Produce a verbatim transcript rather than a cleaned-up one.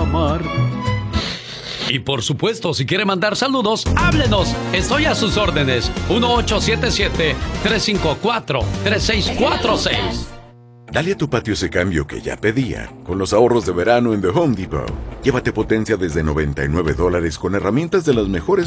amar. Y por supuesto, si quiere mandar saludos, háblenos. Estoy a sus órdenes. uno ocho siete siete, tres cinco cuatro, tres seis cuatro seis. Dale a tu patio ese cambio que ya pedía. Con los ahorros de verano en The Home Depot. Llévate potencia desde noventa y nueve dólares con herramientas de las mejores